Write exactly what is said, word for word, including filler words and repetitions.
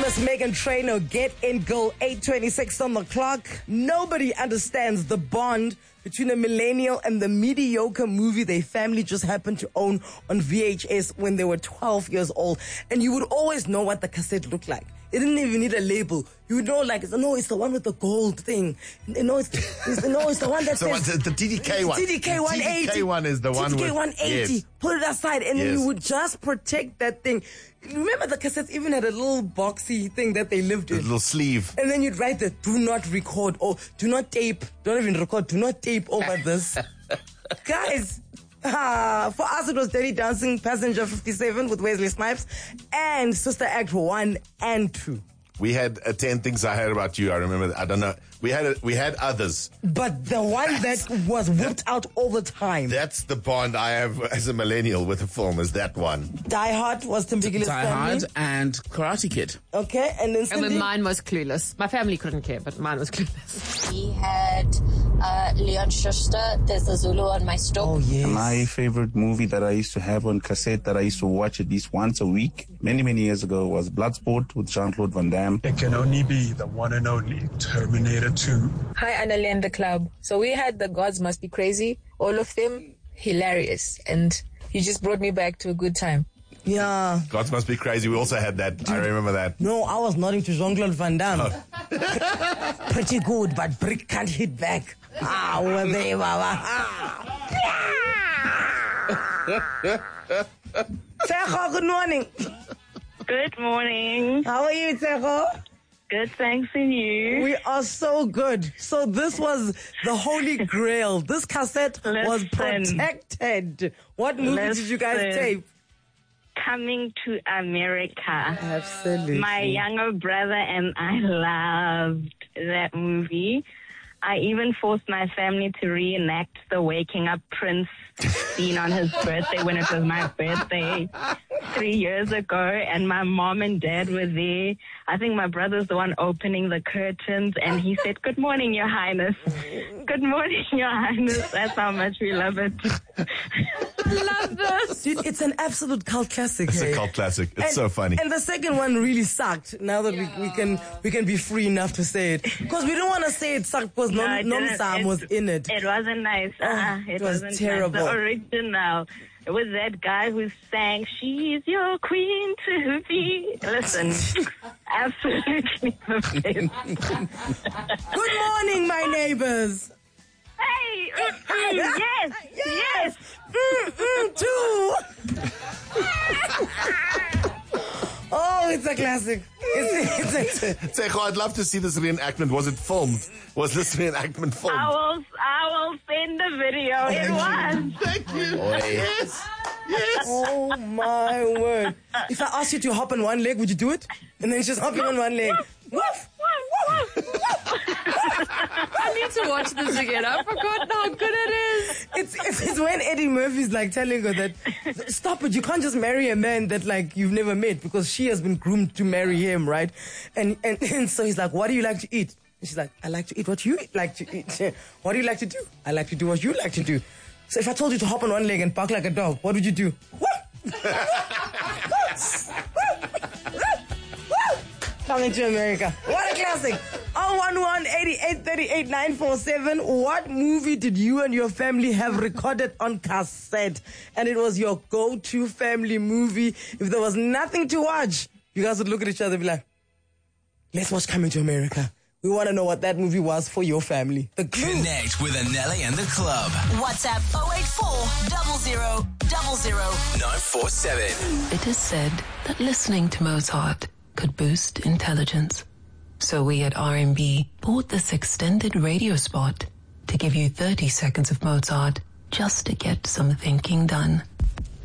Fabulous Meghan Trainor, Get In Go, eight twenty-six on the clock. Nobody understands the bond between a millennial and the mediocre movie their family just happened to own on V H S when they were twelve years old. And you would always know what the cassette looked like. It didn't even need a label. You would know, like, no, it's the one with the gold thing. No, it's, it's, no, it's the one that so says... the, the T D K one. T D K one eighty. T D K one is the one T D K with... one eighty. Yes. Put it aside, and Yes. then you would just protect that thing. Remember, the cassettes even had a little boxy thing that they lived The in. little sleeve. And then you'd write the do not record or do not tape. Don't even record. Do not tape over this. Guys, ah, for us it was Dirty Dancing, Passenger fifty-seven with Wesley Snipes, and Sister Act one and two. We had uh, ten things I heard about you. I remember. I don't know. We had a, we had others. But the one that was whipped out all the time. That's the bond I have as a millennial with a film. Is that one? Die Hard was Tim Bigelows' Die family. Hard and Karate Kid. Okay, and then And Cindy? then mine was Clueless. My family couldn't care, but mine was Clueless. We had uh, Leon Schuster, There's a Zulu on my stove. Oh, yes. My favorite movie that I used to have on cassette that I used to watch at least once a week, many, many years ago, was Bloodsport with Jean-Claude Van Damme. It can only be the one and only Terminator two. Hi, Annalie and the club. So we had The Gods Must Be Crazy. All of them hilarious. And you just brought me back to a good time. Yeah. Gods Must Be Crazy. We also had that. I remember that. No, I was nodding to Jean-Claude Van Damme. Oh. Pretty good, but Brick can't hit back. Ah, well, they, Baba. Tsecho, good morning. Good morning. How are you, Tsecho? Good, thanks, and you? We are so good. So this was the Holy Grail. This cassette was Listen. protected. What movie did you guys Listen. tape? Coming to America. Absolutely. My younger brother and I loved that movie. I even forced my family to reenact the waking up Prince scene on his birthday when it was my birthday three years ago, and my mom and dad were there. I think my brother's the one opening the curtains, and he said, "Good morning, Your Highness." Good morning, Your Highness. That's how much we love it. Love this. Dude, it's an absolute cult classic. It's hey? a cult classic. It's and, so funny. And the second one really sucked. Now that yeah. we, we can we can be free enough to say it, because we don't want to say it sucked because No, Nom, it Nom didn't. Sam It- was in it. It wasn't nice. Oh, Uh-uh. it It, was wasn't terrible. Nice. The original. It was that guy who sang, "She's your queen to be." Listen, absolutely the best. Good morning, my neighbors. Hey, mm, mm, yes, yes. Mm, mm, too. Oh, it's a classic. It's, it's a, Tsecho, I'd love to see this reenactment. Was it filmed? Was this reenactment filmed? I will, I will send the video. It was. Thank you. Yes. Yes. oh my word! If I asked you to hop on one leg, would you do it? And then just hopping on one leg. Woof. I need to watch this again. I forgot how good it is. It's, it's it's when Eddie Murphy's like telling her that, stop it, you can't just marry a man that like you've never met, because she has been groomed to marry him, right? And and, and so he's like, what do you like to eat? And she's like, I like to eat what you like to eat. What do you like to do? I like to do what you like to do. So if I told you to hop on one leg and bark like a dog, what would you do? Coming to America. What a classic. oh one one, eight eight three eight, nine four seven. What movie did you and your family have recorded on cassette? And it was your go-to family movie. If there was nothing to watch, you guys would look at each other and be like, let's watch Coming to America. We want to know what that movie was for your family. The Clue. Connect with Anelli and the club. WhatsApp oh eight four, double zero, double zero, nine four seven. It is said that listening to Mozart could boost intelligence. So we at R and B bought this extended radio spot to give you thirty seconds of Mozart just to get some thinking done.